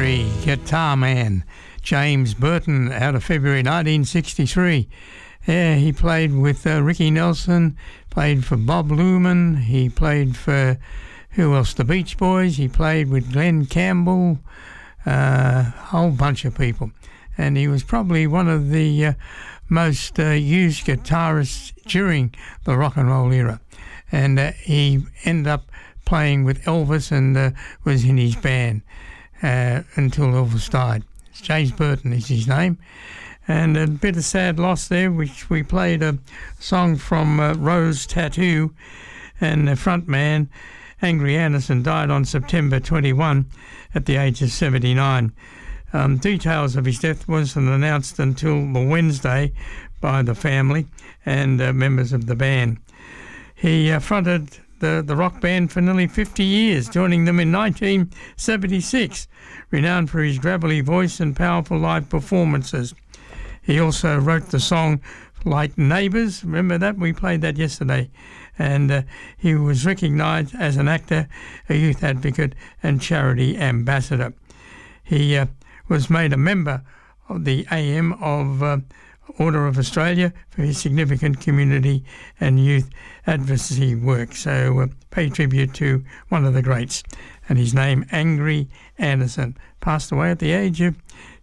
legendary guitar man James Burton out of February 1963. Yeah, he played with Ricky Nelson, played for Bob Luman, he played for, who else, the Beach Boys, he played with Glenn Campbell, a whole bunch of people. And he was probably one of the most used guitarists during the rock and roll era. And he ended up playing with Elvis and was in his band until Elvis died. James Burton is his name. And a bit of sad loss there, which we played a song from Rose Tattoo, and the front man, Angry Anderson, died on September 21 at the age of 79. Details of his death wasn't announced until the Wednesday by the family and members of the band. He fronted the rock band for nearly 50 years, joining them in 1976, renowned for his gravelly voice and powerful live performances. He also wrote the song Like Neighbours. Remember that? We played that yesterday. And he was recognised as an actor, a youth advocate and charity ambassador. He was made a member of the AM of Order of Australia for his significant community and youth advocacy work. So pay tribute to one of the greats. And his name, Angry Anderson, passed away at the age of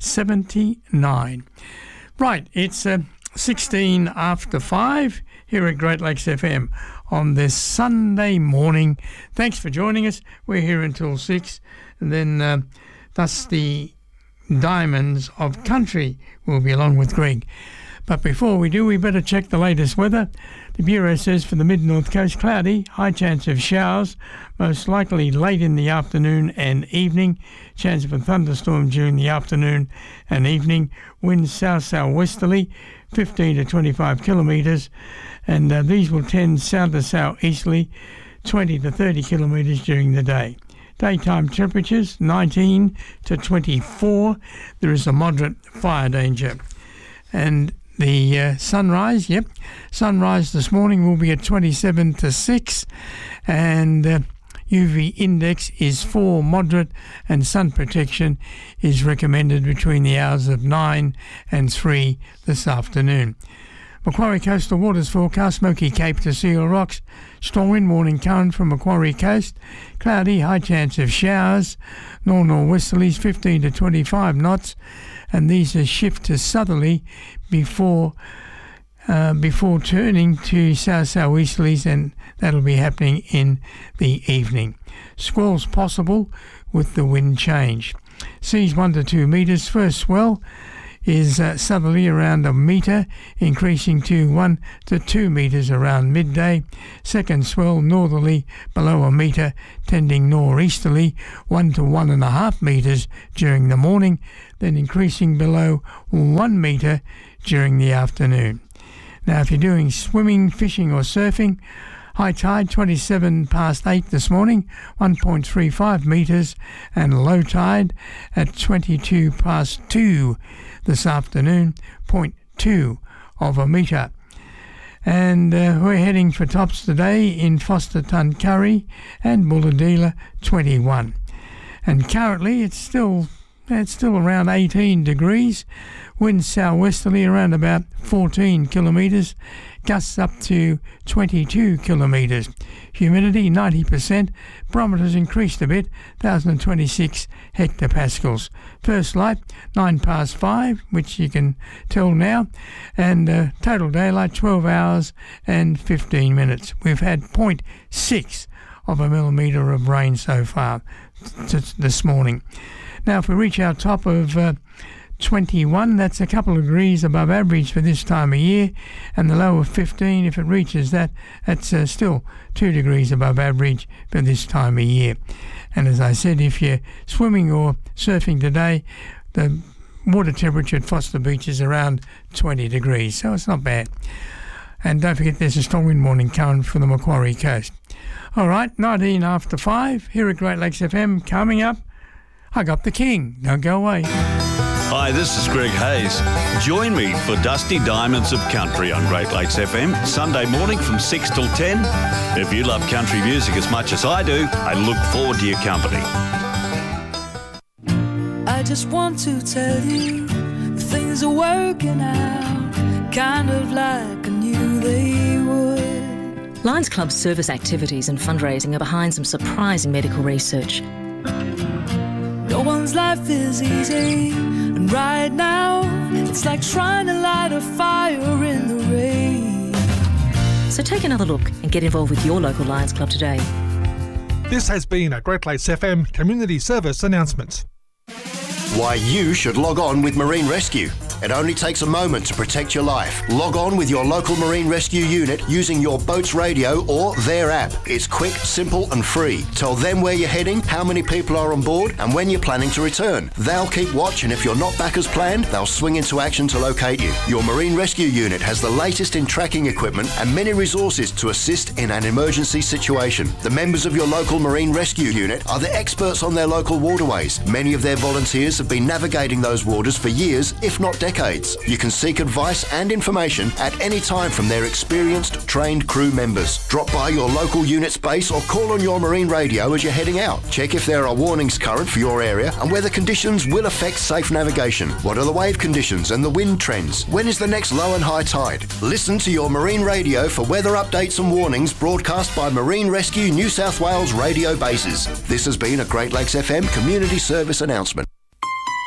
79. Right, it's 16 after 5 here at Great Lakes FM on this Sunday morning. Thanks for joining us. We're here until 6, and then thus the Diamonds of Country will be along with Greg. But before we do, we better check the latest weather. The Bureau says for the mid-north coast, cloudy, high chance of showers, most likely late in the afternoon and evening. Chance of a thunderstorm during the afternoon and evening. Winds south-southwesterly, 15 to 25 kilometres. And these will tend south to southeasterly, 20 to 30 kilometres during the day. Daytime temperatures, 19 to 24. There is a moderate fire danger. And the sunrise this morning will be at 27 to 6, and UV index is 4 moderate, and sun protection is recommended between the hours of 9 and 3 this afternoon. Macquarie Coastal Waters forecast, Smoky Cape to Seal Rocks, strong wind warning current from Macquarie Coast, cloudy, high chance of showers, north-northwesterlies 15 to 25 knots, and these are shift to southerly before turning to south-southeasterlies, and that'll be happening in the evening. Squalls possible with the wind change. Seas 1 to 2 metres. First swell is southerly around a metre, increasing to 1 to 2 metres around midday. Second swell northerly below a metre, tending northeasterly 1 to 1.5 metres during the morning, then increasing below 1 metre during the afternoon. Now, if you're doing swimming, fishing or surfing, high tide 27 past 8 this morning, 1.35 metres, and low tide at 22 past 2 this afternoon, 0.2 of a metre. And we're heading for tops today in Foster Tuncurry and Bulahdelah 21. And currently it's still around 18 degrees. Winds southwesterly around about 14 kilometres. Gusts up to 22 kilometres. Humidity 90%. Barometers increased a bit, 1,026 hectopascals. First light 9 past 5, which you can tell now, and total daylight 12 hours and 15 minutes. We've had 0.6 of a millimetre of rain so far this morning. Now, if we reach our top of 21, that's a couple of degrees above average for this time of year, and the low of 15, if it reaches that, that's still 2 degrees above average for this time of year. And as I said, if you're swimming or surfing today, the water temperature at Foster Beach is around 20 degrees, so it's not bad. And don't forget, there's a strong wind warning current for the Macquarie Coast. All right, 19 after 5, here at Great Lakes FM. Coming up, I Got the King. Don't go away. Hi, this is Greg Hayes. Join me for Dusty Diamonds of Country on Great Lakes FM, Sunday morning from 6 till 10. If you love country music as much as I do, I look forward to your company. I just want to tell you things are working out, kind of like I knew they would. Lions Club's service activities and fundraising are behind some surprising medical research. No one's life is easy, and right now it's like trying to light a fire in the rain. So take another look and get involved with your local Lions Club today. This has been a Great Lakes FM community service announcement. Why you should log on with Marine Rescue. It only takes a moment to protect your life. Log on with your local Marine Rescue unit using your boat's radio or their app. It's quick, simple and free. Tell them where you're heading, how many people are on board and when you're planning to return. They'll keep watch, and if you're not back as planned, they'll swing into action to locate you. Your Marine Rescue unit has the latest in tracking equipment and many resources to assist in an emergency situation. The members of your local Marine Rescue unit are the experts on their local waterways. Many of their volunteers have been navigating those waters for years, if not decades. You can seek advice and information at any time from their experienced, trained crew members. Drop by your local unit's base or call on your marine radio as you're heading out. Check if there are warnings current for your area and whether conditions will affect safe navigation. What are the wave conditions and the wind trends? When is the next low and high tide? Listen to your marine radio for weather updates and warnings broadcast by Marine Rescue New South Wales radio bases. This has been a Great Lakes FM community service announcement.